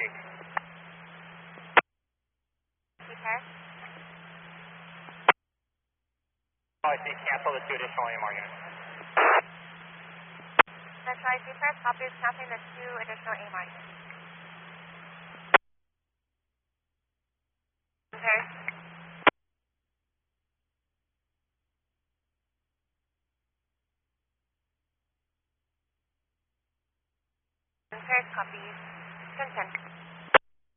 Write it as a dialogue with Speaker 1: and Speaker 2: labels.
Speaker 1: Jake.
Speaker 2: Repair.
Speaker 1: Oh, I see. Cancel the 2 additional AMR units.
Speaker 2: Centralized repair. Copy is canceling the 2 additional AMR units. Repair. Repair. Copy. 10-10.